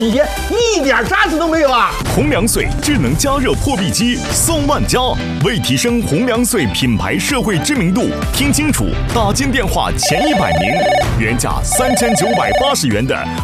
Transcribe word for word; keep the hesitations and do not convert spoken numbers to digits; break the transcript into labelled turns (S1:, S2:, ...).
S1: 爹，一点渣子都没有啊！
S2: 红粮穗智能加热破壁机送万家，为提升红粮穗品牌社会知名度，听清楚，打进电话前一百名，原价三千九百八十元的